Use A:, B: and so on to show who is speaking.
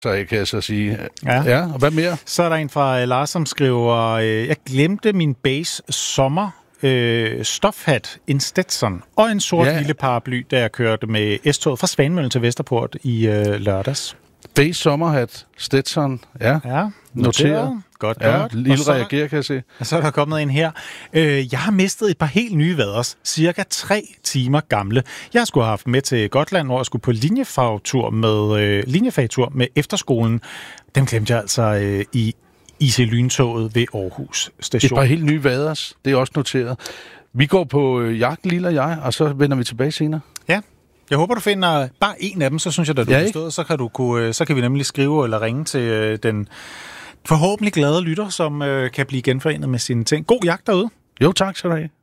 A: Så kan jeg så sige. Ja, og hvad mere?
B: Så er der en fra Lars, som skriver, jeg glemte min base sommer stofhat, en Stetson og en sort lille paraply, da jeg kørte med S-toget fra Svanemøllen til Vesterport i lørdags.
A: Base sommerhat, Stetson, ja. Noteret.
B: Godt.
A: Lille reagerer, kan jeg se.
B: Og så er der kommet en her. Jeg har mistet et par helt nye vaders, cirka 3 timer gamle. Jeg skulle have haft med til Gotland, hvor jeg skulle på linjefagtur med efterskolen. Dem glemte jeg altså i IC-lyntoget ved Aarhus Station.
A: Et par helt nye vaders, det er også noteret. Vi går på jagt, Lille og jeg, og så vender vi tilbage senere.
B: Ja. Jeg håber, du finder bare en af dem, så synes jeg, at du har stået, så kan vi nemlig skrive eller ringe til den forhåbentlig glade lytter, som kan blive genforenet med sine ting. God jagt derude.
A: Jo, tak skal du have.